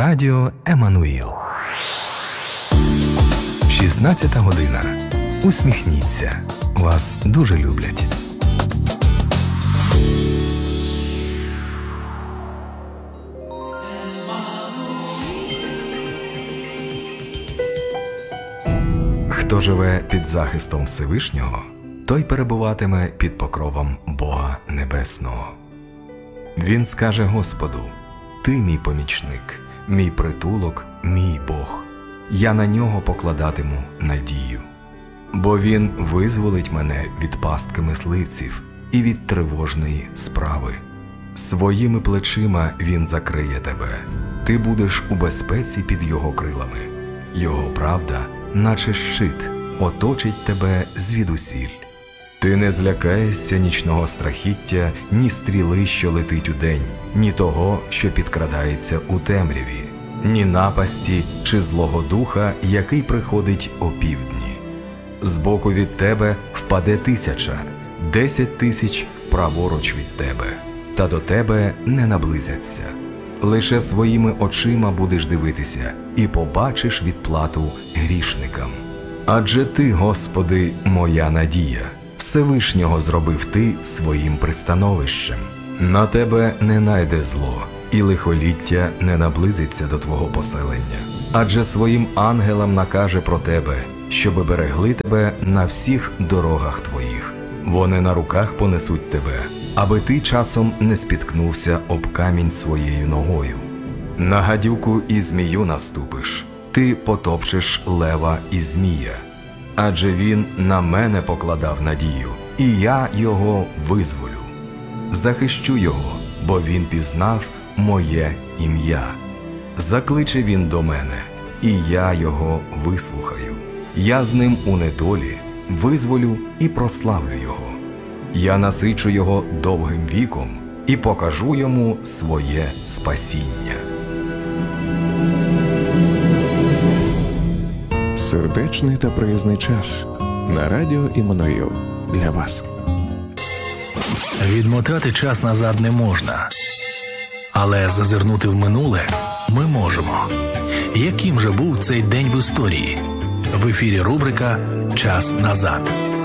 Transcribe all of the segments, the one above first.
Радіо Еммануїл. 16 година. Усміхніться. Вас дуже люблять. Хто живе під захистом Всевишнього, той перебуватиме під покровом Бога Небесного. Він скаже Господу: «Ти мій помічник, мій притулок, мій Бог. Я на нього покладатиму надію. Бо він визволить мене від пастки мисливців і від тривожної справи. Своїми плечима він закриє тебе. Ти будеш у безпеці під його крилами. Його правда, наче щит, оточить тебе звідусіль. Ти не злякаєшся нічного страхіття, ні стріли, що летить удень, ні того, що підкрадається у темряві, ні напасті чи злого духа, який приходить опівдні. Збоку від тебе впаде 1000, 10 000 праворуч від тебе, та до тебе не наблизяться. Лише своїми очима будеш дивитися і побачиш відплату грішникам. Адже ти, Господи, моя надія, Всевишнього зробив ти своїм пристановищем. На тебе не найде зло, і лихоліття не наблизиться до твого поселення. Адже своїм ангелам накаже про тебе, щоби берегли тебе на всіх дорогах твоїх. Вони на руках понесуть тебе, аби ти часом не спіткнувся об камінь своєю ногою. На гадюку і змію наступиш, ти потопчеш лева і змія. Адже він на мене покладав надію, і я його визволю. Захищу його, бо він пізнав моє ім'я. Закличе він до мене, і я його вислухаю. Я з ним у недолі визволю і прославлю його. Я насичу його довгим віком і покажу йому своє спасіння. Сердечний та приязний час на Радіо Еммануїл для вас. Відмотати час назад не можна, але зазирнути в минуле ми можемо. Яким же був цей день в історії? В ефірі рубрика «Час назад».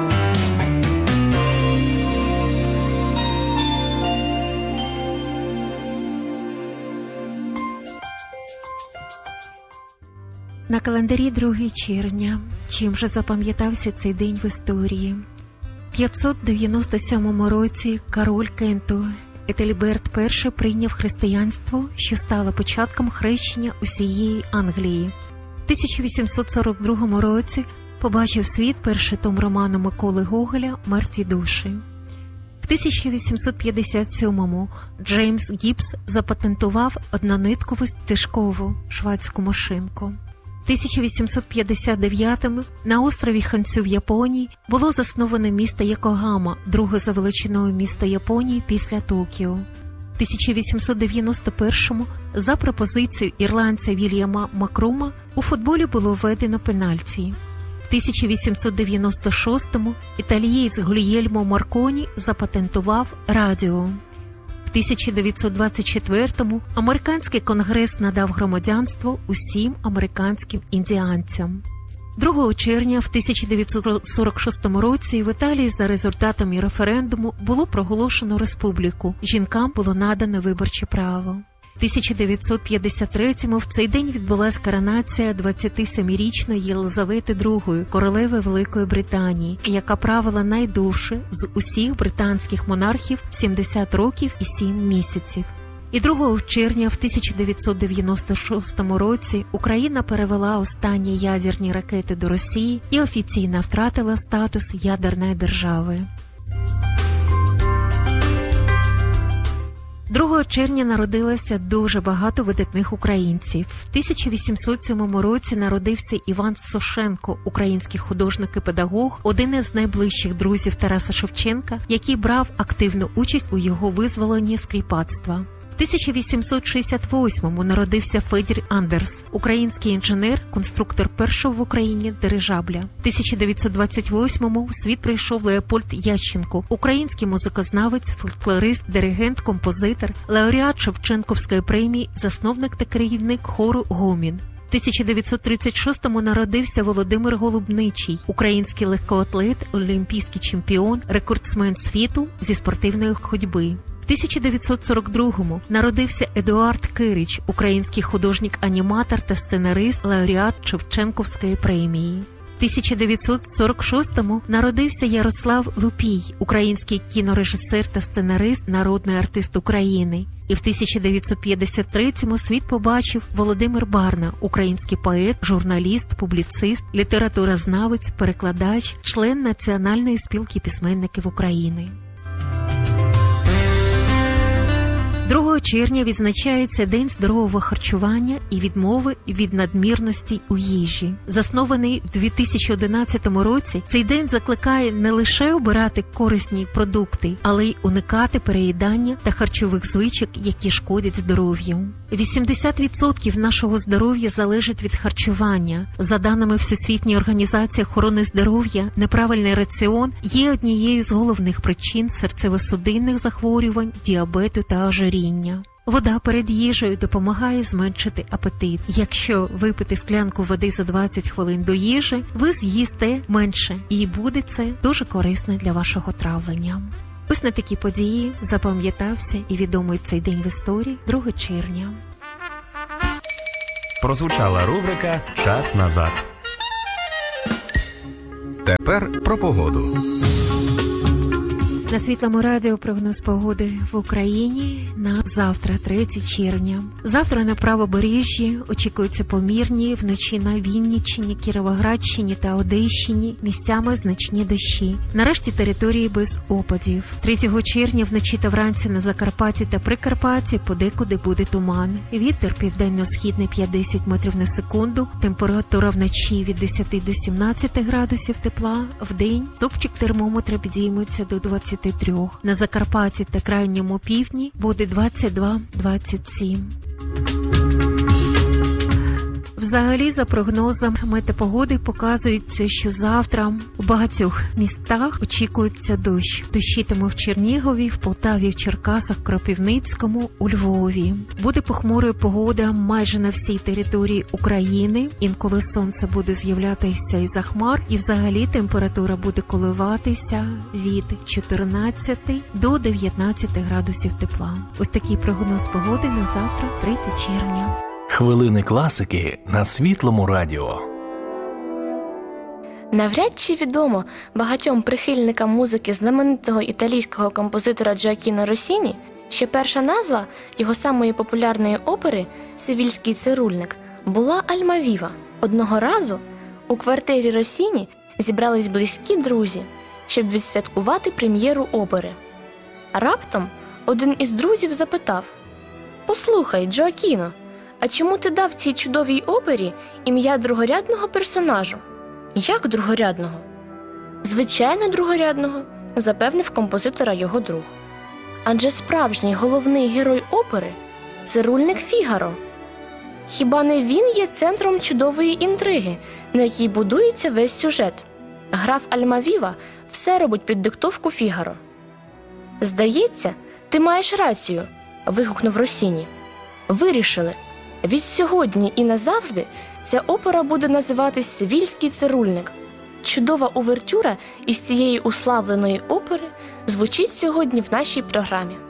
На календарі 2 червня. Чим же запам'ятався цей день в історії? В 597 році король Кенту Етельберт І прийняв християнство, що стало початком хрещення усієї Англії. В 1842 році побачив світ перший том роману Миколи Гоголя «Мертві душі». В 1857-му Джеймс Гібс запатентував однониткову стежкову швадську машинку. В 1859-му на острові Хонсю в Японії було засноване місто Йокогама, друге за величиною місто Японії після Токіо. В 1891-му за пропозицією ірландця Вільяма Макрума у футболі було введено пенальті. В 1896-му італієць Гульєльмо Марконі запатентував радіо. В 1924-му американський конгрес надав громадянство усім американським індіанцям. 2 червня в 1946 році в Італії за результатами референдуму було проголошено республіку. Жінкам було надано виборче право. В 1953-му в цей день відбулася коронація 27-річної Єлизавети II, королеви Великої Британії, яка правила найдовше з усіх британських монархів 70 років і 7 місяців. І 2 червня в 1996 році Україна перевела останні ядерні ракети до Росії і офіційно втратила статус ядерної держави. 2 червня народилося дуже багато видатних українців. В 1807 році народився Іван Сошенко, український художник і педагог, один із найближчих друзів Тараса Шевченка, який брав активну участь у його визволенні з кріпацтва. В В 1868-му народився Федір Андерс, український інженер, конструктор першого в Україні дирижабля. В 1928-му в світ прийшов Леопольд Ященко, український музикознавець, фольклорист, диригент, композитор, лауреат Шевченківської премії, засновник та керівник хору «Гомін». В 1936-му народився Володимир Голубничий, український легкоатлет, олімпійський чемпіон, рекордсмен світу зі спортивної ходьби. В 1942-му народився Едуард Кирич, український художник-аніматор та сценарист, лауреат Шевченківської премії. В 1946-му народився Ярослав Лупій, український кінорежисер та сценарист, народний артист України. І в 1953-му світ побачив Володимир Барна, український поет, журналіст, публіцист, літературознавець, перекладач, член Національної спілки письменників України. 2 червня відзначається День здорового харчування і відмови від надмірності у їжі. Заснований в 2011 році, цей день закликає не лише обирати корисні продукти, але й уникати переїдання та харчових звичок, які шкодять здоров'ю. 80% нашого здоров'я залежить від харчування. За даними Всесвітньої організації охорони здоров'я, неправильний раціон є однією з головних причин серцево-судинних захворювань, діабету та ожиріння. Вода перед їжею допомагає зменшити апетит. Якщо випити склянку води за 20 хвилин до їжі, ви з'їсте менше, і буде це дуже корисно для вашого травлення. Ось на такі події запам'ятався і відомий цей день в історії 2 червня. Прозвучала рубрика «Час назад». Тепер про погоду. На Світлому радіо прогноз погоди в Україні на завтра, 3 червня. Завтра на правобережжі очікуються помірні, вночі на Вінниччині, Кіровоградщині та Одещині місцями значні дощі. Нарешті території без опадів. 3 червня вночі та вранці на Закарпатті та Прикарпатті подекуди буде туман. Вітер південно-східний 5-10 метрів на секунду. Температура вночі від 10 до 17 градусів тепла. Вдень топчик термометра підійметься до 23. На Закарпатті та крайньому півдні буде 22-27. Взагалі, за прогнозом метеопогоди показується, що завтра у багатьох містах очікується дощ. Дощитиме в Чернігові, в Полтаві, в Черкасах, Кропивницькому, у Львові. Буде похмурою погода майже на всій території України. Інколи сонце буде з'являтися із-за хмар, і взагалі температура буде коливатися від 14 до 19 градусів тепла. Ось такий прогноз погоди на завтра, 3 червня. Хвилини класики на Світлому радіо. Навряд чи відомо багатьом прихильникам музики знаменитого італійського композитора Джоакіно Росіні, що перша назва його самої популярної опери «Севільський цирульник» була «Альмавіва». Одного разу у квартирі Росіні зібрались близькі друзі, щоб відсвяткувати прем'єру опери. Раптом один із друзів запитав: «Послухай, Джоакіно, а чому ти дав цій чудовій опері ім'я другорядного персонажу?» «Як другорядного?» «Звичайно, другорядного», – запевнив композитора його друг. «Адже справжній головний герой опери – цирульник Фігаро. Хіба не він є центром чудової інтриги, на якій будується весь сюжет? Граф Альмавіва все робить під диктовку Фігаро». «Здається, ти маєш рацію», – вигукнув Росіні. «Вирішили. Від сьогодні і назавжди ця опера буде називатись «Севільський цирульник». Чудова увертюра із цієї уславленої опери звучить сьогодні в нашій програмі.